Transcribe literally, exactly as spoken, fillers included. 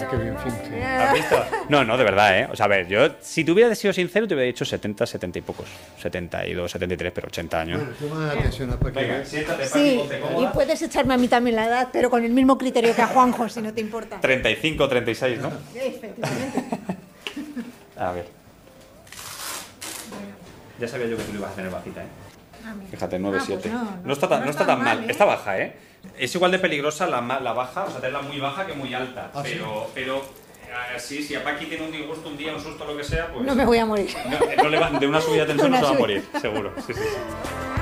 qué bien finge. ¿Has visto? No, no, de verdad, ¿eh? O sea, a ver, yo, si te hubiera sido sincero, te hubiera dicho setenta, setenta y pocos. setenta y dos, setenta y tres, pero ochenta años. Bueno, toma la atención a Paqui. Venga, siéntate, Paqui, Sí, ponte y cómoda. puedes echarme a mí también la edad, pero con el mismo criterio que a Juanjo, si no te importa. treinta y cinco, treinta y seis, ¿no? Efectivamente. A ver. Ya sabía yo que tú lo ibas a tener bajita, ¿eh? Ah, mira. Fíjate, nueve Ah, pues siete. no, no, no, está tan, no no está está tan mal, mal, ¿eh? está baja, ¿eh? Es igual de peligrosa la, ma- la baja, o sea, tenerla muy baja que muy alta. ¿Ah, sí? pero, pero así, si a Paqui tiene un disgusto un día, un susto, lo que sea, pues... No me voy a morir. no, no le va- de una subida de tensión no Una se va a subida. morir, seguro. Sí, sí, sí.